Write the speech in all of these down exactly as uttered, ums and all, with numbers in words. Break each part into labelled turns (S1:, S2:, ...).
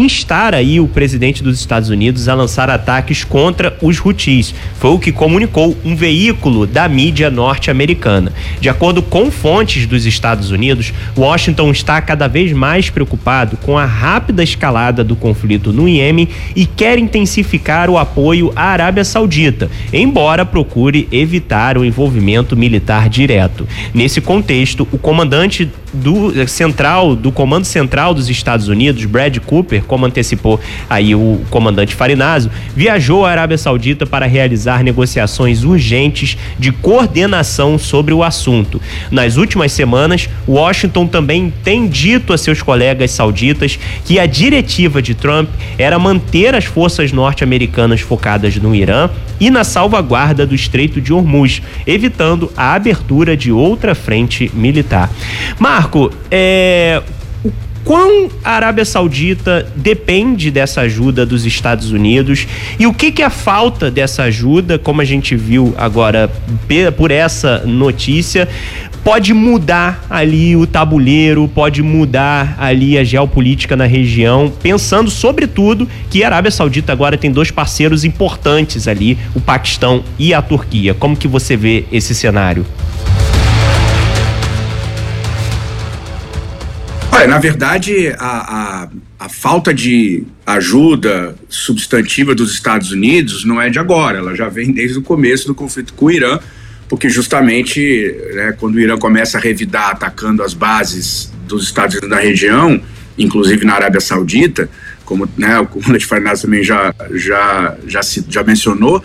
S1: instar aí o presidente dos Estados Unidos a lançar ataques contra os Houthis. Foi o que comunicou um veículo da mídia norte-americana. De acordo com fontes dos Estados Unidos, Washington está cada vez mais preocupado com a rápida escalada do conflito no Iêmen e quer intensificar o apoio à Arábia Saudita, embora procure evitar o envolvimento militar direto. Nesse contexto, o comandante do central do Comando Central dos Estados Unidos, Brad Cooper, como antecipou aí o comandante Farinazo, viajou à Arábia Saudita para realizar negociações urgentes de coordenação sobre o assunto. Nas últimas semanas, Washington também tem dito a seus colegas sauditas que a diretiva de Trump era manter as forças norte-americanas focadas no Irã e na salvaguarda do Estreito de Hormuz, evitando a abertura de outra frente militar. Marco, é... quão a Arábia Saudita depende dessa ajuda dos Estados Unidos e o que que a falta dessa ajuda, como a gente viu agora por essa notícia, pode mudar ali o tabuleiro, pode mudar ali a geopolítica na região, pensando sobretudo que a Arábia Saudita agora tem dois parceiros importantes ali, o Paquistão e a Turquia. Como que você vê esse cenário?
S2: Olha, na verdade, a, a, a falta de ajuda substantiva dos Estados Unidos não é de agora, ela já vem desde o começo do conflito com o Irã, porque justamente, né, quando o Irã começa a revidar atacando as bases dos Estados Unidos na região, inclusive na Arábia Saudita, como, né, o comandante Farinazo também já, já, já, se, já mencionou,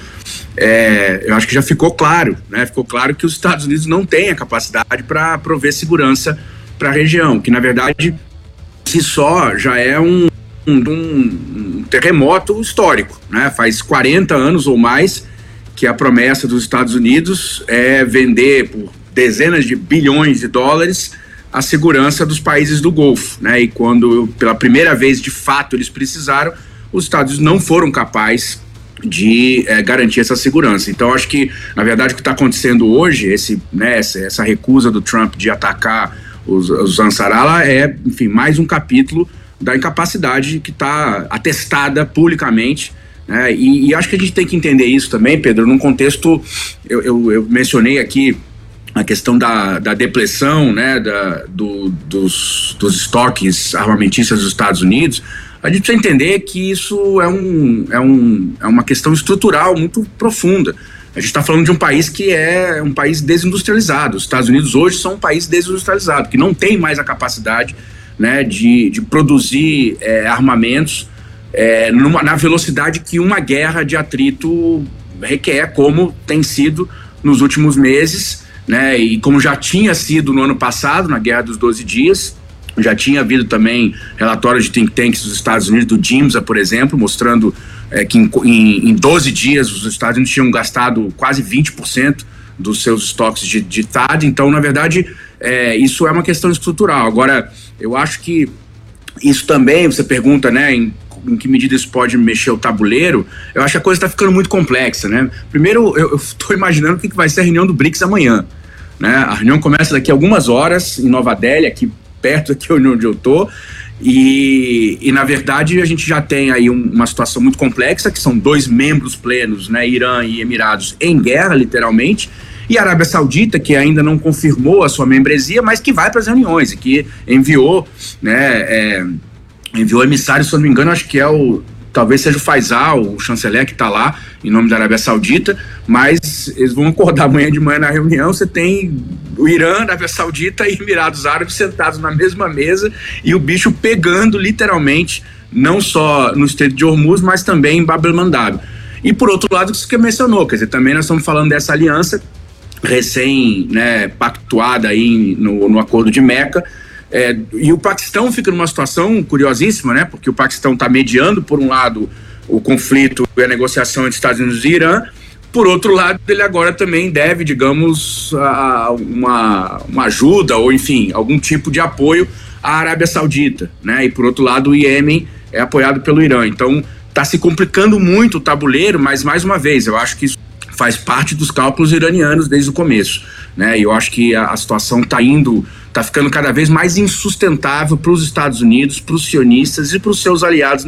S2: é, eu acho que já ficou claro, né, ficou claro que os Estados Unidos não têm a capacidade para prover segurança para a região, que na verdade, se só, já é um, um, um terremoto histórico, né? Faz quarenta anos ou mais que a promessa dos Estados Unidos é vender por dezenas de bilhões de dólares a segurança dos países do Golfo, né? E quando, pela primeira vez, de fato, eles precisaram, os Estados Unidos não foram capazes de é, garantir essa segurança. Então, acho que, na verdade, o que está acontecendo hoje, esse, né, essa, essa recusa do Trump de atacar os, os Ansarallah é, enfim, mais um capítulo da incapacidade que está atestada publicamente, né? E, e acho que a gente tem que entender isso também, Pedro, num contexto, eu, eu, eu mencionei aqui a questão da, da depressão, né, da, do, dos, dos estoques armamentistas dos Estados Unidos. A gente precisa entender que isso é, um, é, um, é uma questão estrutural muito profunda. A gente está falando de um país que é um país desindustrializado. Os Estados Unidos hoje são um país desindustrializado, que não tem mais a capacidade, né, de, de produzir é, armamentos é, numa, na velocidade que uma guerra de atrito requer, como tem sido nos últimos meses, né, e como já tinha sido no ano passado, na Guerra dos doze Dias. Já tinha havido também relatórios de think tanks dos Estados Unidos, do GIMSA, por exemplo, mostrando é, que em, em, em doze dias os Estados Unidos tinham gastado quase vinte por cento dos seus estoques de, de T A D. Então, na verdade, é, isso é uma questão estrutural. Agora, eu acho que isso também, você pergunta, né, em, em que medida isso pode mexer o tabuleiro. Eu acho que a coisa está ficando muito complexa, né? Primeiro, eu estou imaginando o que, que vai ser a reunião do BRICS amanhã, né? A reunião começa daqui a algumas horas em Nova Delhi, aqui perto aqui onde eu tô, e, e na verdade a gente já tem aí um, uma situação muito complexa, que são dois membros plenos, né, Irã e Emirados, em guerra, literalmente, e a Arábia Saudita, que ainda não confirmou a sua membresia, mas que vai para as reuniões, e que enviou, né, é, enviou emissários, se eu não me engano, acho que é o, talvez seja o Faisal, o chanceler que está lá, em nome da Arábia Saudita, mas eles vão acordar amanhã de manhã na reunião, você tem o Irã, Arábia Saudita e Emirados Árabes sentados na mesma mesa e o bicho pegando literalmente, não só no Estreito de Hormuz, mas também em Bab el-Mandab. E por outro lado, o que você mencionou, quer dizer, também nós estamos falando dessa aliança recém, né, pactuada aí no, no Acordo de Meca, é, e o Paquistão fica numa situação curiosíssima, né, porque o Paquistão está mediando, por um lado, o conflito e a negociação entre Estados Unidos e Irã. Por outro lado, ele agora também deve, digamos, a, uma, uma ajuda ou, enfim, algum tipo de apoio à Arábia Saudita, né? E por outro lado, o Iêmen é apoiado pelo Irã. Então, está se complicando muito o tabuleiro, mas mais uma vez, eu acho que isso faz parte dos cálculos iranianos desde o começo, né? E eu acho que a, a situação está indo, está ficando cada vez mais insustentável para os Estados Unidos, para os sionistas e para os seus aliados